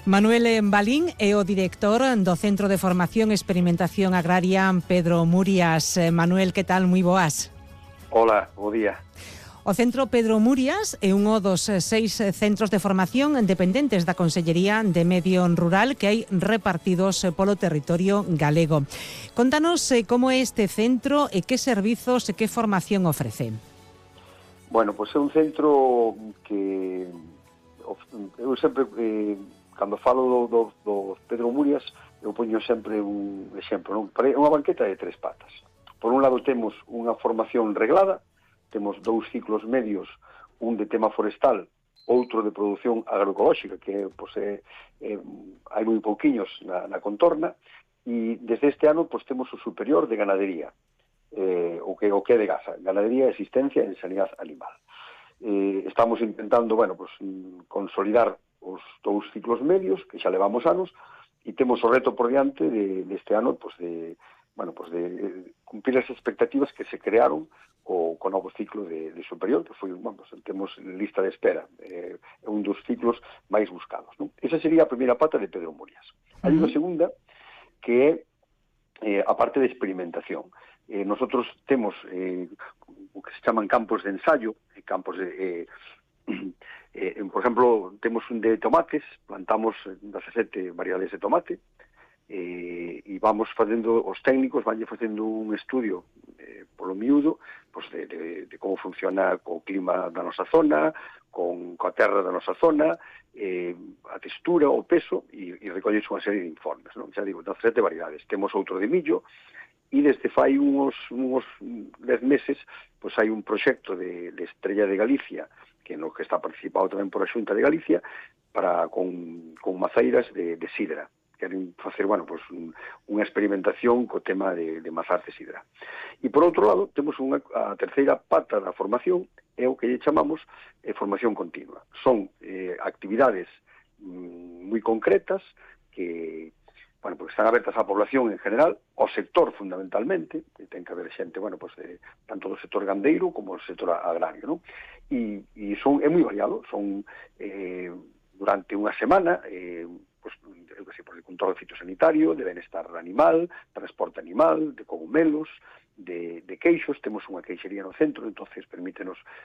Manuel Balín é o director do Centro de Formación e Experimentación Agraria Pedro Murias. Manuel, que tal? Moi boas. Hola, bo día. O Centro Pedro Murias é un dos 6 centros de formación dependentes da Consellería de Medio Rural que hai repartidos polo territorio galego. Contanos como é este centro e que servizos e que formación ofrece. Bueno, pois é un centro que eu sempre, cando falo do Pedro Murias, eu poño sempre un exemplo, non? É unha banqueta de 3 patas. Por un lado temos unha formación reglada, temos 2 ciclos medios, un de tema forestal, outro de produción agroecolóxica, que pois, hai moi pouquiños na contorna, e desde este ano pois, temos o superior de ganadería, o que é de Gaza, ganadería e asistencia en sanidade animal. Estamos intentando, bueno, pois, consolidar os 2 ciclos medios, que xa levamos anos, e temos o reto por diante deste ano, pois, de cumprir as expectativas que se crearon co novo ciclo de superior, que foi, vamos, temos lista de espera, é un dos ciclos máis buscados, non? Esa sería a primeira pata de Pedro Murias. Hai unha segunda, que é a parte de experimentación. Nosotros temos o que se chaman campos de ensayo, campos de... por exemplo, temos un de tomates, plantamos 17 variedades de tomate, e vamos facendo, os técnicos vanlle facendo un estudio polo miúdo, pois de como funciona co clima da nosa zona, coa terra da nosa zona, a textura, o peso, e recolles unha serie de informes, non? Xa digo, 17 variedades. Temos outro de millo, e desde fai uns 10 meses, pois hai un proxecto de Estrella de Galicia, que no que está participado tamén por a Xunta de Galicia, con maceiras de sidra. Queren facer, bueno, pues, unha experimentación co tema de mazás de sidra. E, por outro lado, temos a terceira pata da formación, é o que lle chamamos formación continua. Son actividades moi concretas que, bueno, pues, están abertas á población en general, ao sector fundamentalmente, que ten que haber xente, bueno, pues, tanto do sector gandeiro como do sector agrario, non? E é moi variado, son durante unha semana, pues, por el control fitosanitario, de benestar animal, transporte animal, de cogumelos, de queixos. Temos unha queixería no centro, entonces permítenos